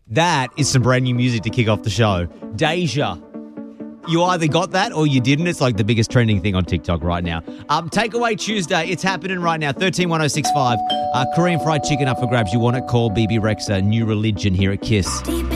That is some brand new music to kick off the show. Deja. You either got that or you didn't. It's like the biggest trending thing on TikTok right now. Takeaway Tuesday. It's happening right now. 131065. Korean fried chicken up for grabs. You want it? Call BB Rexa. New religion here at Kiss.